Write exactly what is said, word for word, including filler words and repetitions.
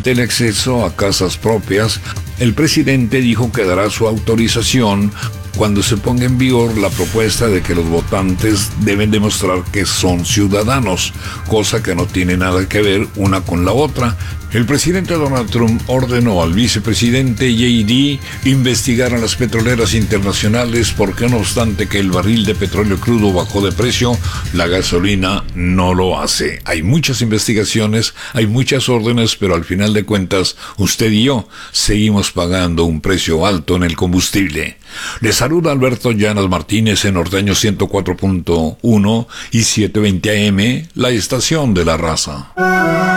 ante el acceso a casas propias, el presidente dijo que dará su autorización cuando se ponga en vigor la propuesta de que los votantes deben demostrar que son ciudadanos, cosa que no tiene nada que ver una con la otra. El presidente Donald Trump ordenó al vicepresidente J D investigar a las petroleras internacionales porque no obstante que el barril de petróleo crudo bajó de precio, la gasolina no lo hace. Hay muchas investigaciones, hay muchas órdenes, pero al final de cuentas, usted y yo seguimos pagando un precio alto en el combustible. Les saluda Alberto Llanas Martínez en Norteño ciento cuatro punto uno y setecientos veinte A M, la estación de la raza.